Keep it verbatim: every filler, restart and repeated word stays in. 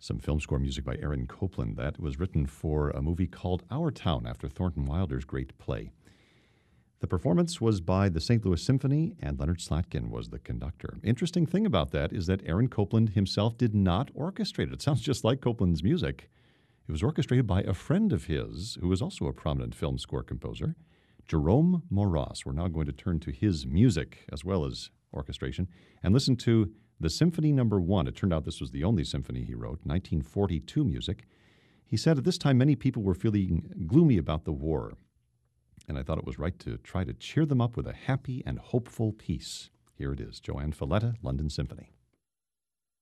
Some film score music by Aaron Copland. That was written for a movie called Our Town after Thornton Wilder's great play. The performance was by the Saint Louis Symphony, and Leonard Slatkin was the conductor. Interesting thing about that is that Aaron Copland himself did not orchestrate it. It sounds just like Copland's music. It was orchestrated by a friend of his, who is also a prominent film score composer, Jerome Moross. We're now going to turn to his music as well as orchestration and listen to the Symphony Number One. It turned out this was the only symphony he wrote, nineteen forty-two music. He said at this time many people were feeling gloomy about the war, and I thought it was right to try to cheer them up with a happy and hopeful piece. Here it is, Joanne Falletta, London Symphony.